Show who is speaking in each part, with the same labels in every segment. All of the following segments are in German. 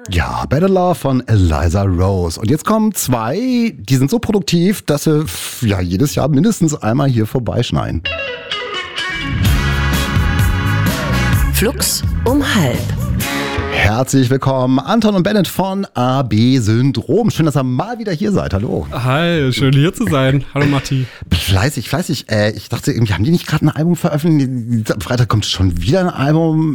Speaker 1: Ja, Better Love von Eliza Rose. Und jetzt kommen zwei, die sind so produktiv, dass sie jedes Jahr mindestens einmal hier vorbeischneien.
Speaker 2: Flux um halb.
Speaker 1: Herzlich willkommen, Anton und Bennett von AB Syndrom. Schön, dass ihr mal wieder hier seid. Hallo.
Speaker 3: Hi, schön hier zu sein. Hallo Matti.
Speaker 1: Fleißig. Ich dachte, irgendwie haben die nicht gerade ein Album veröffentlicht? Am Freitag kommt schon wieder ein Album.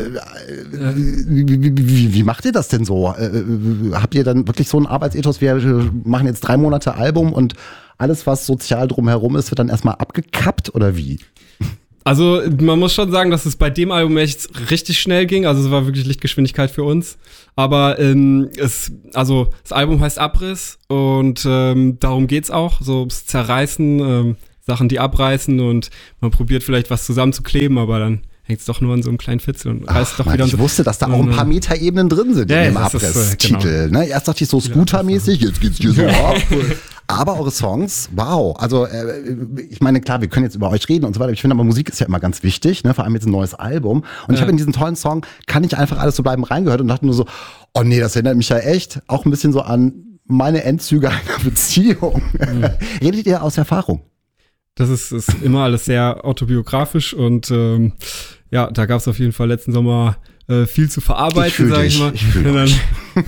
Speaker 1: Wie macht ihr das denn so? Habt ihr dann wirklich so einen Arbeitsethos? Wir machen jetzt 3 Monate Album und alles, was sozial drumherum ist, wird dann erstmal abgekappt oder wie?
Speaker 3: Also man muss schon sagen, dass es bei dem Album echt richtig schnell ging. Also es war wirklich Lichtgeschwindigkeit für uns. Aber das Album heißt Abriss und darum geht's auch. So das Zerreißen, Sachen, die abreißen und man probiert vielleicht was zusammenzukleben, aber dann hängt es doch nur an so einem kleinen Fitzel und reißt doch wieder.
Speaker 1: Ich wusste, dass da auch ein paar Metaebenen drin sind in dem Abriss-Titel. Genau. Erst dachte ich so Scooter-mäßig, jetzt geht's hier so ab. Aber eure Songs, wow. Also ich meine, klar, wir können jetzt über euch reden und so weiter. Ich finde aber Musik ist ja immer ganz wichtig, ne? Vor allem jetzt ein neues Album. Und ich habe in diesen tollen Song, kann nicht einfach alles so bleiben, reingehört und dachte nur so, oh nee, das erinnert mich ja echt auch ein bisschen so an meine Endzüge einer Beziehung. Redet ihr aus Erfahrung?
Speaker 3: Das ist immer alles sehr autobiografisch und da gab es auf jeden Fall letzten Sommer viel zu verarbeiten, sag ich mal.
Speaker 1: Ich fühle dich.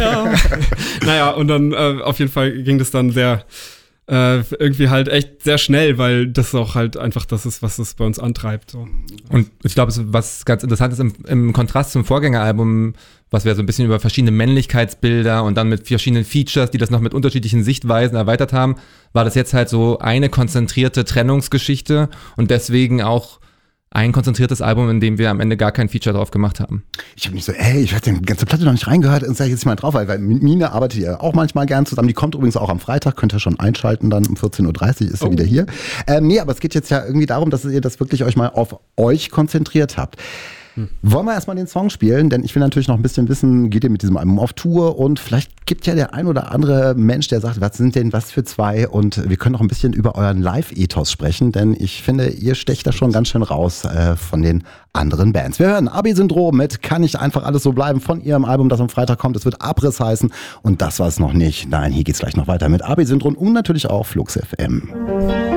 Speaker 3: Und dann auf jeden Fall ging das dann sehr irgendwie halt echt sehr schnell, weil das auch halt einfach das ist, was es bei uns antreibt. So.
Speaker 4: Und ich glaube, was ganz interessant ist im Kontrast zum Vorgängeralbum, was wir so ein bisschen über verschiedene Männlichkeitsbilder und dann mit verschiedenen Features, die das noch mit unterschiedlichen Sichtweisen erweitert haben, war das jetzt halt so eine konzentrierte Trennungsgeschichte und deswegen auch ein konzentriertes Album, in dem wir am Ende gar kein Feature drauf gemacht haben.
Speaker 1: Ich habe nicht so, ich habe die ganze Platte noch nicht reingehört und sage jetzt mal drauf, weil mit Mine arbeitet ihr auch manchmal gern zusammen. Die kommt übrigens auch am Freitag, könnt ihr schon einschalten, dann um 14.30 Uhr ist sie wieder hier. Aber es geht jetzt ja irgendwie darum, dass ihr das wirklich euch mal auf euch konzentriert habt. Wollen wir erstmal den Song spielen, denn ich will natürlich noch ein bisschen wissen, geht ihr mit diesem Album auf Tour und vielleicht gibt ja der ein oder andere Mensch, der sagt, was sind denn was für zwei und wir können noch ein bisschen über euren Live-Ethos sprechen, denn ich finde, ihr stecht da schon ganz schön raus von den anderen Bands. Wir hören AB Syndrom mit Kann nicht einfach alles so bleiben von ihrem Album, das am Freitag kommt. Es wird Abriss heißen und das war es noch nicht. Nein, hier geht's gleich noch weiter mit AB Syndrom und natürlich auch Flux FM.